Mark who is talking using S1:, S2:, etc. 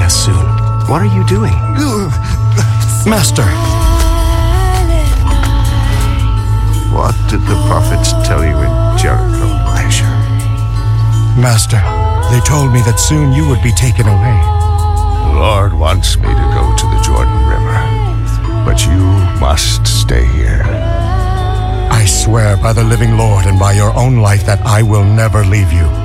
S1: us soon. What are you doing?
S2: Master!
S3: What did the prophets tell you in Jericho, Elijah?
S2: Master, they told me that soon you would be taken away.
S3: The Lord wants me to go to the Jordan River, but you must stay here.
S2: I swear by the living Lord and by your own life that I will never leave you.